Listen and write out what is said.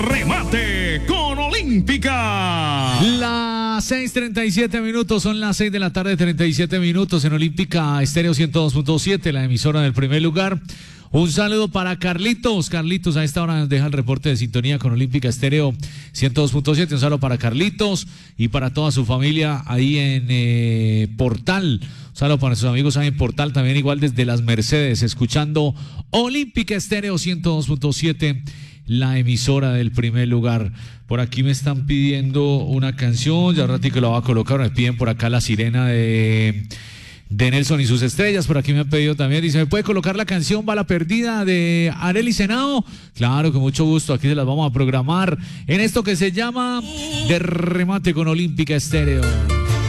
remate con Olímpica. Las 6:37 minutos, son las 6 de la tarde, 37 minutos en Olímpica Estéreo 102.7, la emisora del primer lugar. Un saludo para Carlitos. Carlitos a esta hora nos deja el reporte de sintonía con Olímpica Estéreo 102.7. Un saludo para Carlitos y para toda su familia ahí en Portal. Un saludo para nuestros amigos ahí en Portal, también igual desde Las Mercedes, escuchando Olímpica Estéreo 102.7, la emisora del primer lugar. Por aquí me están pidiendo una canción, ya un ratito la voy a colocar. Me piden por acá La Sirena de Nelson y sus estrellas. Por aquí me han pedido también, dice, ¿me puede colocar la canción Bala Perdida de Arely Senao? Claro, con mucho gusto, aquí se las vamos a programar en esto que se llama De Remate con Olímpica Estéreo.